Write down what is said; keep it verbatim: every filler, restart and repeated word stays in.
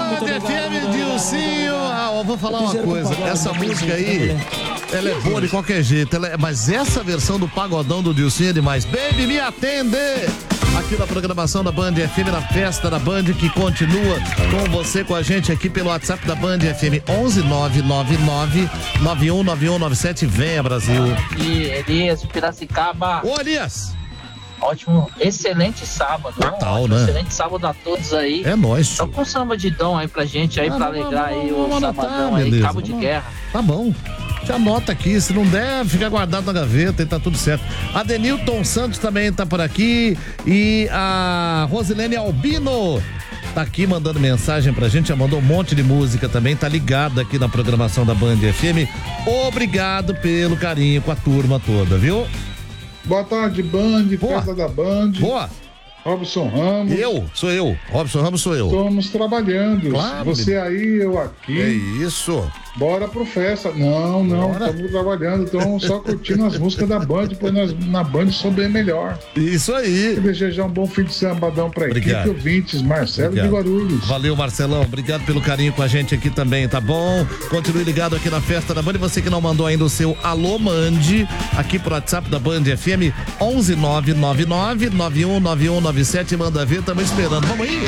Band F M, Dilcinho. Ah, ó, vou falar uma coisa. Essa música aí, ela é boa de qualquer jeito. Ela é... Mas essa versão do pagodão do Dilcinho é demais. Baby, me atende! Aqui na programação da Band F M, na festa da Band, que continua com você, com a gente aqui pelo WhatsApp da Band F M, onze nove nove nove nove um nove um nove sete. Venha, Brasil. E Elias de Piracicaba. Ô, Elias. Ótimo, excelente sábado. Total, ótimo, né? Excelente sábado a todos aí. É nóis, Só com samba de dom aí pra gente, aí ah, pra vamos, alegrar vamos, aí vamos, o vamos sabadão anotar, aí, beleza, cabo de vamos. guerra. Tá bom. Já anota aqui, se não der, fica guardado na gaveta e tá tudo certo. A Denilton Santos também tá por aqui e a Rosilene Albino tá aqui mandando mensagem pra gente, já mandou um monte de música também, tá ligada aqui na programação da Band F M. Obrigado pelo carinho com a turma toda, viu? Boa tarde, Band, Boa. festa da Band. Boa. Robson Ramos. Eu, sou eu. Robson Ramos sou eu. Estamos trabalhando. Claro, Você aí, eu aqui. É isso. Bora pro festa. Não, não, Bora. estamos trabalhando. Estamos só curtindo as músicas da Band, pois nós, na Band sou bem melhor. Isso aí. Quero desejar um bom fim de sabadão pra Obrigado. equipe ouvintes, Marcelo Obrigado. de Guarulhos. Valeu, Marcelão. Obrigado pelo carinho com a gente aqui também, tá bom? Continue ligado aqui na festa da Band. Você que não mandou ainda o seu alô, mande aqui pro WhatsApp da Band F M, onze nove nove nove nove um nove um nove sete. Manda ver, estamos esperando. Vamos aí.